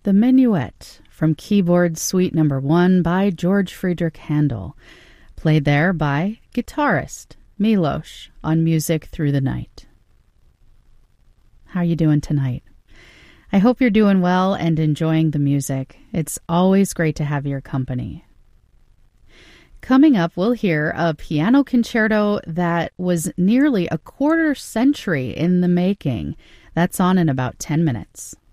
The Minuet from Keyboard Suite No. 1 by George Friedrich Handel, played there by guitarist Milos on Music Through the Night. How are you doing tonight? I hope you're doing well and enjoying the music. It's always great to have your company. Coming up, we'll hear a piano concerto that was nearly a quarter century in the making. That's on in about 10 minutes.